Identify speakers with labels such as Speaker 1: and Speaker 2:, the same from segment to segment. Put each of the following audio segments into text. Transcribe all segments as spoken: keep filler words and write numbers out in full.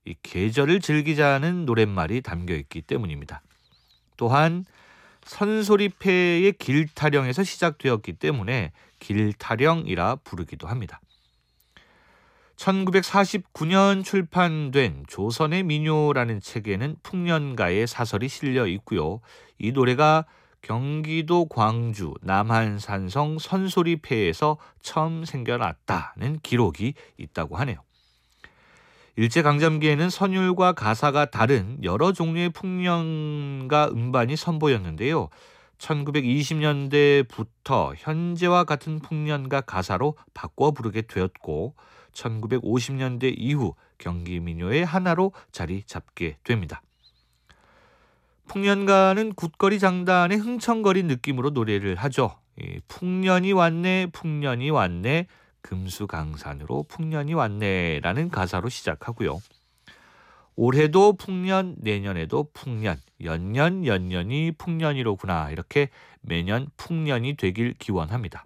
Speaker 1: 이 계절을 즐기자는 노랫말이 담겨 있기 때문입니다. 또한 선소리패의 길타령에서 시작되었기 때문에 길타령이라 부르기도 합니다. 천구백사십구 년 출판된 조선의 민요라는 책에는 풍년가의 사설이 실려 있고요. 이 노래가 경기도 광주 남한산성 선소리패에서 처음 생겨났다는 기록이 있다고 하네요. 일제강점기에는 선율과 가사가 다른 여러 종류의 풍년가 음반이 선보였는데요. 천구백이십 년대부터 현재와 같은 풍년가 가사로 바꿔 부르게 되었고 천구백오십 년대 이후 경기민요의 하나로 자리 잡게 됩니다. 풍년가는 굿거리 장단의 흥청거린 느낌으로 노래를 하죠. 풍년이 왔네 풍년이 왔네 금수강산으로 풍년이 왔네라는 가사로 시작하고요. 올해도 풍년, 내년에도 풍년, 연년 연년이 풍년이로구나 이렇게 매년 풍년이 되길 기원합니다.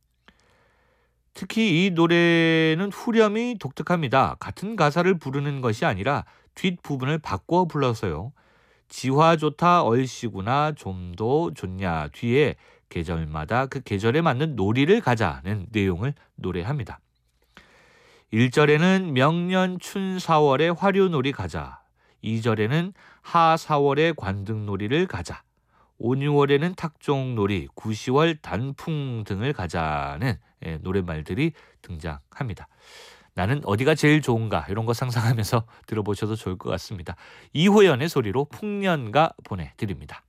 Speaker 1: 특히 이 노래는 후렴이 독특합니다. 같은 가사를 부르는 것이 아니라 뒷부분을 바꿔 불러서요. 지화 좋다 얼씨구나 좀도 좋냐 뒤에 계절마다 그 계절에 맞는 놀이를 가자는 내용을 노래합니다. 일 절에는 명년 춘 사월에 화류놀이 가자. 이 절에는 하 사월에 관등놀이를 가자. 오, 유월에는 탁종놀이, 구, 시월 단풍 등을 가자는 노랫말들이 등장합니다. 나는 어디가 제일 좋은가 이런 거 상상하면서 들어보셔도 좋을 것 같습니다. 이호연의 소리로 풍년가 보내드립니다.